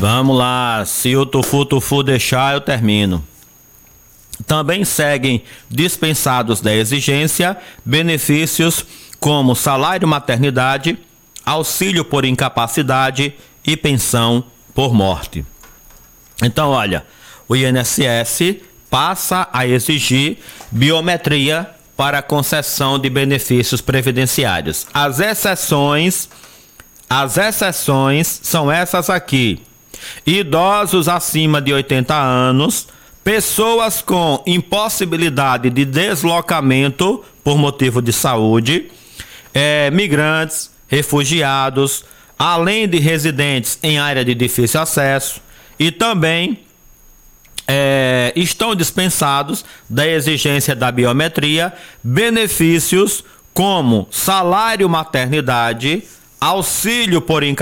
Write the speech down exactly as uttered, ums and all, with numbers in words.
Vamos lá, se o tufu-tufu deixar, eu termino. Também seguem dispensados da exigência benefícios como salário maternidade, auxílio por incapacidade e pensão por morte. Então, olha, o I N S S passa a exigir biometria para a concessão de benefícios previdenciários. As exceções, as exceções são essas aqui: idosos acima de oitenta anos, pessoas com impossibilidade de deslocamento por motivo de saúde, é, migrantes, refugiados, além de residentes em área de difícil acesso, e também é, estão dispensados da exigência da biometria benefícios como salário maternidade, auxílio por incapacidade